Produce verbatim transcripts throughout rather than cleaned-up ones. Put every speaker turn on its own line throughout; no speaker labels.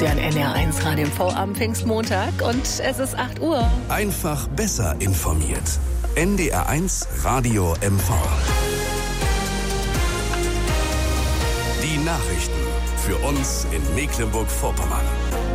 Sie an N R eins Radio M V am Pfingstmontag und es ist acht Uhr.
Einfach besser informiert. N D R eins Radio M V. Die Nachrichten für uns in Mecklenburg-Vorpommern.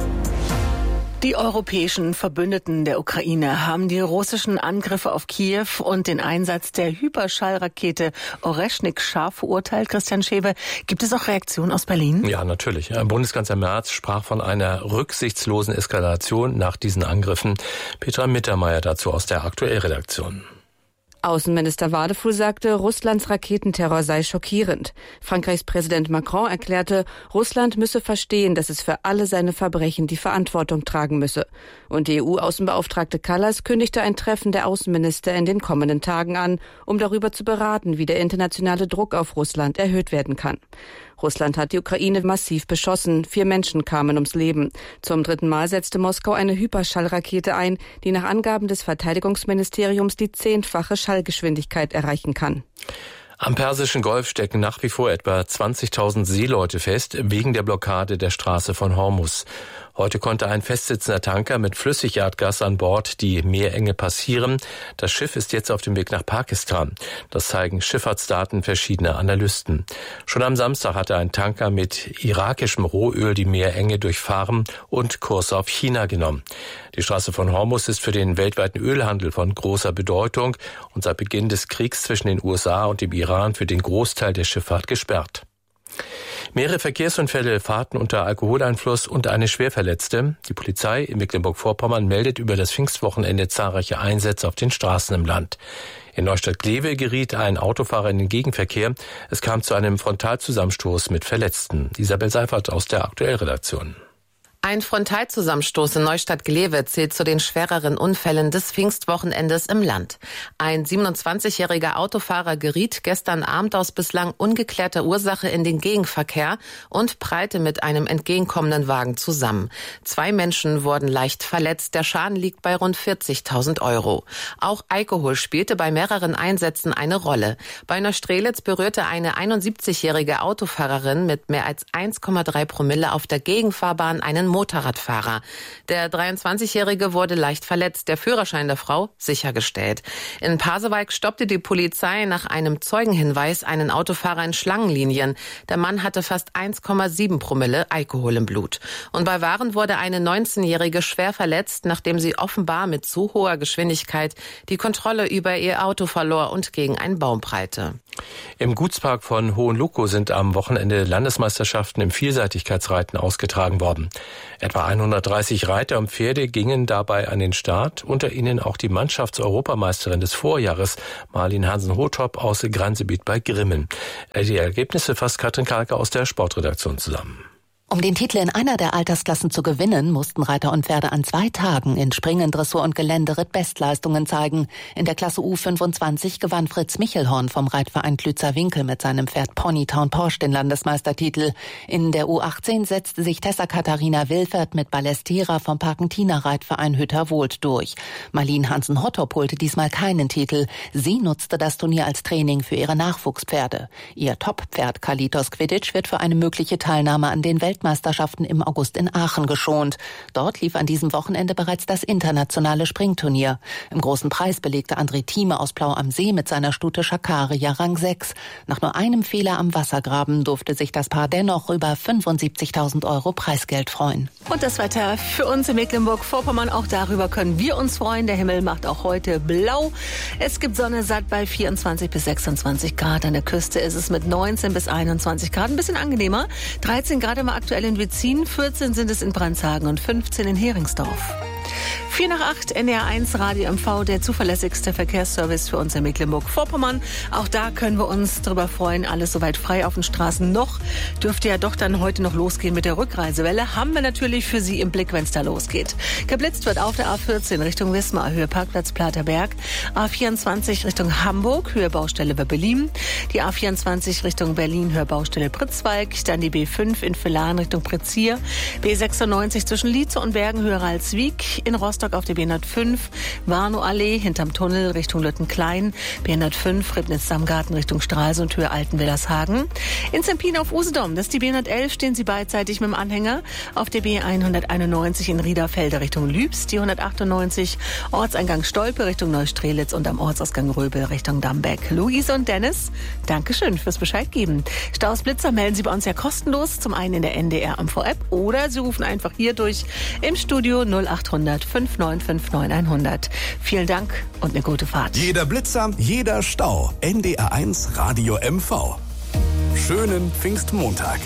Die europäischen Verbündeten der Ukraine haben die russischen Angriffe auf Kiew und den Einsatz der Hyperschallrakete Oreschnik scharf verurteilt. Christian Schewe, gibt es auch Reaktionen aus Berlin?
Ja, natürlich. Bundeskanzler Merz sprach von einer rücksichtslosen Eskalation nach diesen Angriffen. Petra Mittermeier dazu aus der Aktuellredaktion.
Außenminister Wadefuhl sagte, Russlands Raketenterror sei schockierend. Frankreichs Präsident Macron erklärte, Russland müsse verstehen, dass es für alle seine Verbrechen die Verantwortung tragen müsse. Und die E U-Außenbeauftragte Kallas kündigte ein Treffen der Außenminister in den kommenden Tagen an, um darüber zu beraten, wie der internationale Druck auf Russland erhöht werden kann. Russland hat die Ukraine massiv beschossen. Vier Menschen kamen ums Leben. Zum dritten Mal setzte Moskau eine Hyperschallrakete ein, die nach Angaben des Verteidigungsministeriums die zehnfache Schallgeschwindigkeit erreichen kann.
Am Persischen Golf stecken nach wie vor etwa zwanzigtausend Seeleute fest, wegen der Blockade der Straße von Hormuz. Heute konnte ein festsitzender Tanker mit Flüssigerdgas an Bord die Meerenge passieren. Das Schiff ist jetzt auf dem Weg nach Pakistan. Das zeigen Schifffahrtsdaten verschiedener Analysten. Schon am Samstag hatte ein Tanker mit irakischem Rohöl die Meerenge durchfahren und Kurs auf China genommen. Die Straße von Hormuz ist für den weltweiten Ölhandel von großer Bedeutung und seit Beginn des Kriegs zwischen den U S A und dem Iran für den Großteil der Schifffahrt gesperrt. Mehrere Verkehrsunfälle, Fahrten unter Alkoholeinfluss und eine Schwerverletzte. Die Polizei in Mecklenburg-Vorpommern meldet über das Pfingstwochenende zahlreiche Einsätze auf den Straßen im Land. In Neustadt-Glewe geriet ein Autofahrer in den Gegenverkehr. Es kam zu einem Frontalzusammenstoß mit Verletzten. Isabel Seifert aus der Aktuellredaktion.
Ein Frontalzusammenstoß in Neustadt-Glewe zählt zu den schwereren Unfällen des Pfingstwochenendes im Land. Ein siebenundzwanzigjähriger Autofahrer geriet gestern Abend aus bislang ungeklärter Ursache in den Gegenverkehr und prallte mit einem entgegenkommenden Wagen zusammen. Zwei Menschen wurden leicht verletzt. Der Schaden liegt bei rund vierzigtausend Euro. Auch Alkohol spielte bei mehreren Einsätzen eine Rolle. Bei Neustrelitz berührte eine einundsiebzigjährige Autofahrerin mit mehr als eins Komma drei Promille auf der Gegenfahrbahn einen Motorradfahrer. Der dreiundzwanzigjährige wurde leicht verletzt, der Führerschein der Frau sichergestellt. In Pasewalk stoppte die Polizei nach einem Zeugenhinweis einen Autofahrer in Schlangenlinien. Der Mann hatte fast eins Komma sieben Promille Alkohol im Blut. Und bei Waren wurde eine neunzehnjährige schwer verletzt, nachdem sie offenbar mit zu hoher Geschwindigkeit die Kontrolle über ihr Auto verlor und gegen einen Baum prallte.
Im Gutspark von Hohenlokow sind am Wochenende Landesmeisterschaften im Vielseitigkeitsreiten ausgetragen worden. Etwa hundertdreißig Reiter und Pferde gingen dabei an den Start, unter ihnen auch die Mannschaftseuropameisterin des Vorjahres, Marlin Hansen-Hothop aus Gransebiet bei Grimmen. Die Ergebnisse fasst Katrin Kalke aus der Sportredaktion zusammen.
Um den Titel in einer der Altersklassen zu gewinnen, mussten Reiter und Pferde an zwei Tagen in Springen, Dressur und Geländeritt Bestleistungen zeigen. In der Klasse U fünfundzwanzig gewann Fritz Michelhorn vom Reitverein Klützer-Winkel mit seinem Pferd Ponytown Porsche den Landesmeistertitel. In der U achtzehn setzte sich Tessa Katharina Wilfert mit Ballestera vom Parkentiner Reitverein Hütterwohlt durch. Marlin Hansen-Hothop holte diesmal keinen Titel. Sie nutzte das Turnier als Training für ihre Nachwuchspferde. Ihr Top-Pferd Kalitos Quidditch wird für eine mögliche Teilnahme an den Welt Weltmeisterschaften im August in Aachen geschont. Dort lief an diesem Wochenende bereits das internationale Springturnier. Im großen Preis belegte André Thieme aus Plau am See mit seiner Stute Schakaria Rang sechs. Nach nur einem Fehler am Wassergraben durfte sich das Paar dennoch über fünfundsiebzigtausend Euro Preisgeld freuen.
Und das Wetter für uns in Mecklenburg-Vorpommern, auch darüber können wir uns freuen. Der Himmel macht auch heute blau. Es gibt Sonne satt bei vierundzwanzig bis sechsundzwanzig Grad. An der Küste ist es mit neunzehn bis einundzwanzig Grad ein bisschen angenehmer. dreizehn Grad im aktuell in Witzin, vierzehn sind es in Brandshagen und fünfzehn in Heringsdorf. vier nach acht, N D R eins Radio M V, der zuverlässigste Verkehrsservice für uns in Mecklenburg-Vorpommern. Auch da können wir uns drüber freuen. Alles soweit frei auf den Straßen. Noch dürfte ja doch dann heute noch losgehen mit der Rückreisewelle. Haben wir natürlich für Sie im Blick, wenn es da losgeht. Geblitzt wird auf der A vierzehn Richtung Wismar, Höhe Parkplatz Platerberg. A vierundzwanzig Richtung Hamburg, Höhe Baustelle bei Berlin. Die A vierundzwanzig Richtung Berlin, Höhe Baustelle Pritzwalk. Dann die B fünf in Villaren Richtung Pretzier. B sechsundneunzig zwischen Lietze und Bergen, Höhe Ralswiek. In Rostock Rostock auf der B hundertfünf, Warnow-Allee hinterm Tunnel Richtung Lüttenklein, B hundertfünf, Ribnitz-Samgarten Richtung Stralsund, Höhe Altenwillershagen. In Zempin auf Usedom, das ist die B hundertelf, stehen Sie beidseitig mit dem Anhänger. Auf der B hunderteinundneunzig in Riederfelde Richtung Lübs, die hundertachtundneunzig, Ortseingang Stolpe Richtung Neustrelitz und am Ortsausgang Röbel Richtung Dambeck. Luise und Dennis, Dankeschön fürs Bescheid geben. Staus, Blitzer melden Sie bei uns ja kostenlos, zum einen in der N D R M V-App oder Sie rufen einfach hier durch im Studio null achthundert fünf neun fünf neun hundert. Vielen Dank und eine gute Fahrt.
Jeder Blitzer, jeder Stau. N D R eins Radio M V. Schönen Pfingstmontag.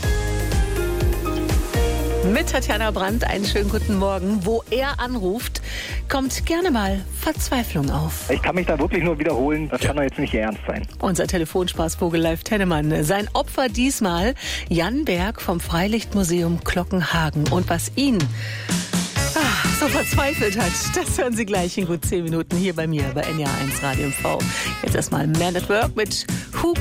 Mit Tatjana Brandt einen schönen guten Morgen. Wo er anruft, kommt gerne mal Verzweiflung auf.
Ich kann mich da wirklich nur wiederholen, das ja. kann doch jetzt nicht Ihr Ernst sein.
Unser Telefonspaßvogel Live Tennemann. Sein Opfer diesmal Jan Berg vom Freilichtmuseum Glockenhagen. Und was ihn ah, so verzweifelt hat, das hören Sie gleich in gut zehn Minuten hier bei mir bei N D R eins Radio M V. Jetzt erstmal Man at Work mit